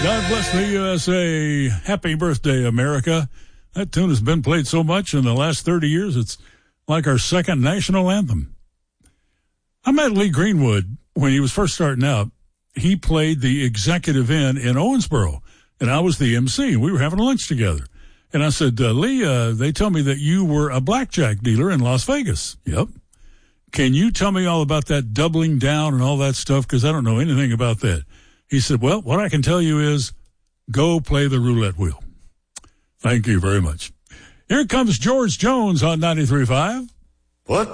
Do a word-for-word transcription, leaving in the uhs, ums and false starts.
God bless the U S A. Happy birthday, America. That tune has been played so much in the last thirty years, it's like our second national anthem. I met Lee Greenwood when he was first starting out. He played the Executive Inn in Owensboro, and I was the M C. We were having lunch together. And I said, uh, Lee, uh, they tell me that you were a blackjack dealer in Las Vegas. Yep. Can you tell me all about that doubling down and all that stuff? Because I don't know anything about that. He said, well, what I can tell you is go play the roulette wheel. Thank you very much. Here comes George Jones on ninety-three point five. What?